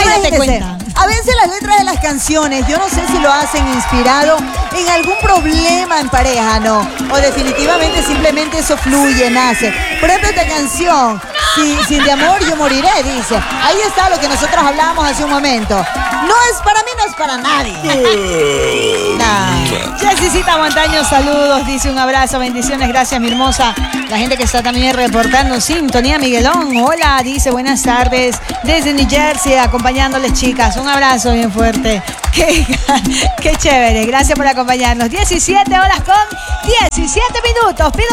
date cuenta. A veces las letras de las canciones, yo no sé si lo hacen inspirado en algún problema en pareja, ¿no? O definitivamente simplemente eso fluye, nace. Por ejemplo, esta canción, sin de amor yo moriré, dice. Ahí está lo que nosotros hablábamos hace un momento. No es para mí, no es para nadie. Jessicita Montaño, saludos, dice un abrazo, bendiciones, gracias mi hermosa. La gente que está también reportando sintonía, Miguelón, hola, dice buenas tardes, desde New Jersey, acompañándoles chicas, un abrazo bien fuerte. Qué chévere, gracias por acompañarnos. 17 horas con 17 minutos.